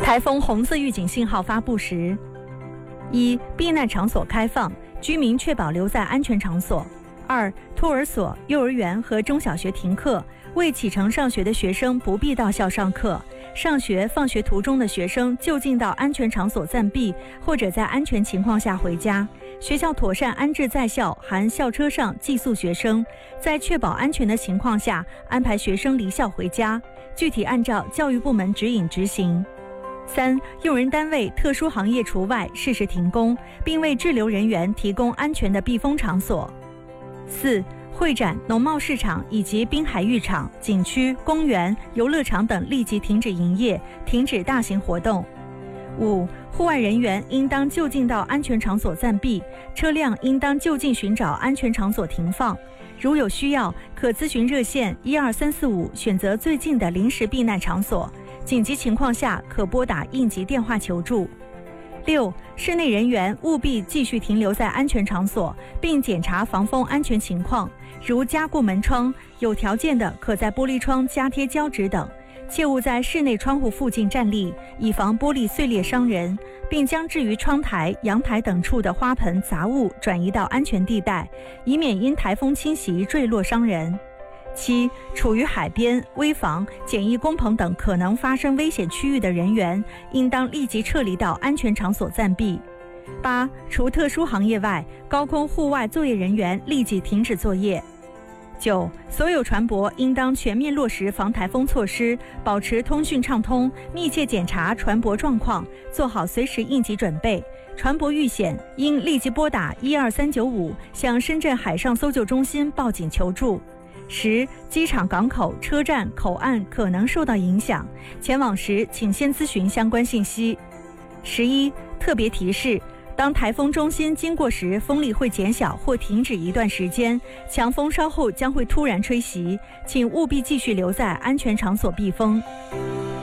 台风红色预警信号发布时：1. 避难场所开放，居民确保留在安全场所。2. 托儿所、幼儿园和中小学停课，未启程上学的学生不必到校上课。上学、放学途中的学生就近到安全场所暂避，或者在安全情况下回家。学校妥善安置在校含校车上寄宿学生，在确保安全的情况下安排学生离校回家，具体按照教育部门指引执行。3. 用人单位、特殊行业除外，适时停工，并为滞留人员提供安全的避风场所。4. 会展、农贸市场以及滨海浴场、景区、公园、游乐场等立即停止营业，停止大型活动。5. 户外人员应当就近到安全场所暂避，车辆应当就近寻找安全场所停放。如有需要，可咨询热线12345，选择最近的临时避难场所。紧急情况下，可拨打应急电话求助。6. 室内人员务必继续停留在安全场所，并检查防风安全情况，如加固门窗，有条件的可在玻璃窗加贴胶纸等。切勿在室内窗户附近站立，以防玻璃碎裂伤人，并将置于窗台、阳台等处的花盆、杂物转移到安全地带，以免因台风侵袭坠落伤人。7. 处于海边、危房、简易工棚等可能发生危险区域的人员，应当立即撤离到安全场所暂避。8. 除特殊行业外，高空户外作业人员立即停止作业。9. 所有船舶应当全面落实防台风措施，保持通讯畅通，密切检查船舶状况，做好随时应急准备。船舶遇险，应立即拨打12395，向深圳海上搜救中心报警求助。10. 机场、港口、车站、口岸可能受到影响，前往时请先咨询相关信息。11. 特别提示：当台风中心经过时，风力会减小或停止一段时间，强风稍后将会突然吹袭，请务必继续留在安全场所避风。